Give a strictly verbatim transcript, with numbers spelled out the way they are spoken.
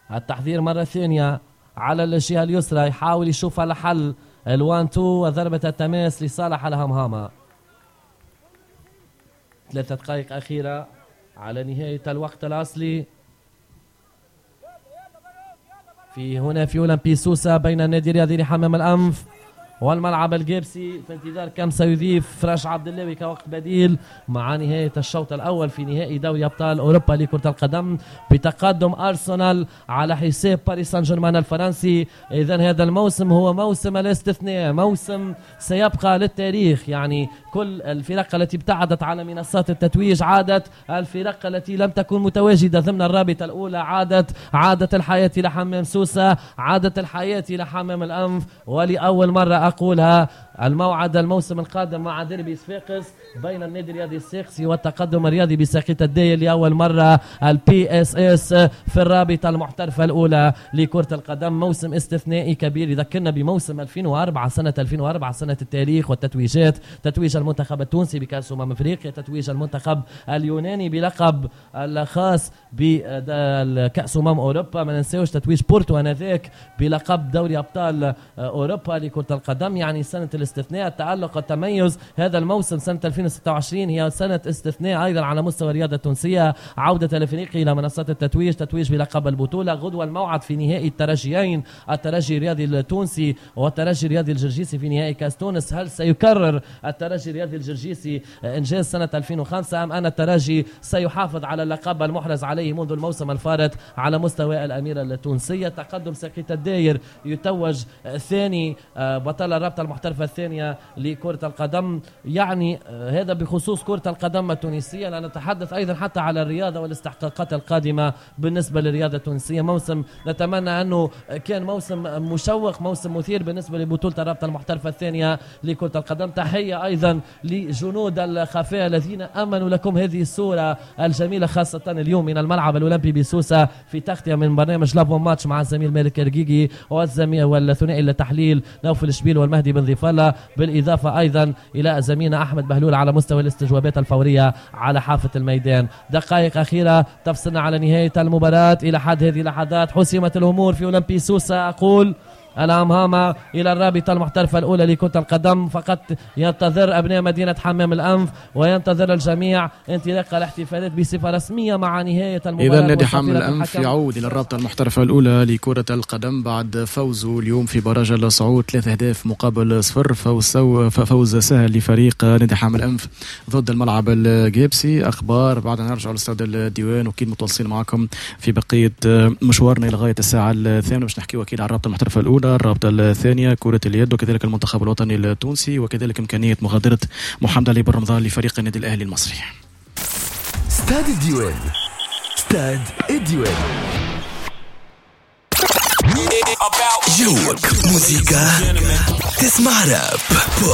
التحذير مرة ثانية على الجهة اليسرى، يحاول يشوف على حل الوان تو وضربة التماس لصالح الهمهامة. ثلاثة دقائق أخيرة على نهاية الوقت الأصلي في هنا في أولمبي سوسة بين النادي الرياضي لحمام الأنف والملعب الجيبسي، في انتظار كم سيضيف فراش عبد الله كوقت بديل مع نهاية الشوط الأول في نهائي دوري أبطال أوروبا لكرة القدم بتقدم أرسنال على حساب باريس سان جيرمان الفرنسي. إذن هذا الموسم هو موسم الاستثناء، موسم سيبقى للتاريخ. يعني كل الفرق التي ابتعدت على منصات التتويج عادت، الفرق التي لم تكن متواجدة ضمن الرابطة الأولى عادت، عادت الحياة لحمام سوسة، عادت الحياة لحمام الأنف. ولأول مرة أقولها، الموعد الموسم القادم مع ديربي صفاقس بين النادي الرياضي الساقسي والتقدم الرياضي بساقية الداير، لأول مرة البي اس اس في الرابطة المحترفة الأولى لكرة القدم. موسم استثنائي كبير يذكرنا بموسم ألفين وأربعة، سنة ألفين وأربعة سنة التاريخ والتتويجات، تتويج المنتخب التونسي بكأس أمم أفريقيا، تتويج المنتخب اليوناني بلقب الخاص بكأس أمم أوروبا، ما ننساوش تتويج بورتو آنذاك بلقب دوري أبطال أوروبا لكرة القدم. يعني سنة الاستثناء، التألق، التميز. هذا الموسم سنة ألفين وستة وعشرين هي سنة استثناء أيضا على مستوى الرياضة التونسية، عودة الأفريقي إلى منصات التتويج، تتويج بلقب البطولة. غدوة الموعد في نهائي الترجيين، الترجي الرياضي التونسي والترجي الرياضي الجرجيسي في نهائي كاس تونس. هل سيكرر الترجي الرياضي الجرجيسي إنجاز سنة ألفين وخمسة أم أن الترجي سيحافظ على اللقب المحرز عليه منذ الموسم الفارط على مستوى الأميرة التونسية؟ تقدم ساقية الداير يتوج ثاني بطل الرابطة المحترفة الثانية لكرة القدم. يعني هذا بخصوص كرة القدم التونسية. لا نتحدث أيضا حتى على الرياضة والاستحقاقات القادمة بالنسبة للرياضة التونسية. موسم نتمنى أنه كان موسم مشوق، موسم مثير بالنسبة لبطولة الرابطة المحترفة الثانية لكرة القدم. تحية أيضا لجنود الخفاء الذين أمنوا لكم هذه الصورة الجميلة، خاصة اليوم من الملعب الأولمبي بسوسة في تغطية من برنامج لافون ماتش مع الزميل مالك الرقيقي والزميل والثنائي التحليل نوفل الشبيل والمهدي بن ضيف الله، بالإضافة أيضا إلى زميلنا أحمد بهلول على مستوى الاستجوابات الفورية على حافة الميدان. دقائق أخيرة تفصلنا على نهاية المباراة. إلى حد هذه اللحظات حسمت الأمور في أولمبي سوسة. أقول الهمهامة إلى الرابطة المحترفة الأولى لكرة القدم، فقط ينتظر أبناء مدينة حمام الأنف وينتظر الجميع انطلاق الاحتفالات بصفة رسمية مع نهاية المباراة. إذا نادي حمام الأنف يعود إلى الرابطة المحترفة الأولى لكرة القدم بعد فوزه اليوم في براج الصعود ثلاث أهداف مقابل صفر، فوز فوز سهل لفريق نادي حمام الأنف ضد الملعب الجيبسي. أخبار بعد أن نرجع للاستاد الديوان، وكيد متواصلين معكم في بقية مشوارنا لغاية الساعة الثامنة باش نحكي وكيل على الرابطة المحترفة الأولى، الرابطة الثانية كرة اليد، وكذلك المنتخب الوطني التونسي، وكذلك إمكانية مغادرة محمد علي بن رمضان لفريق النادي الأهلي المصري. استاد الديوان، استاد الديوان، جوك موسيقى تسمع راب.